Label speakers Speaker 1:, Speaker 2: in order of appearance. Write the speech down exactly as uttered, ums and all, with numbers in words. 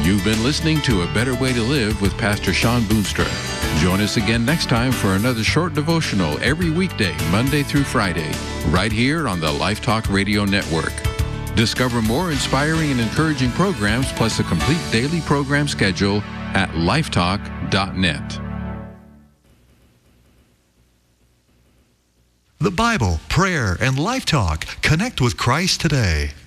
Speaker 1: You've been listening to A Better Way to Live with Pastor Sean Boonstra. Join us again next time for another short devotional every weekday, Monday through Friday, right here on the Life Talk Radio Network. Discover more inspiring and encouraging programs plus a complete daily program schedule at lifetalk dot net.
Speaker 2: The Bible, prayer, and Life Talk. Connect with Christ today.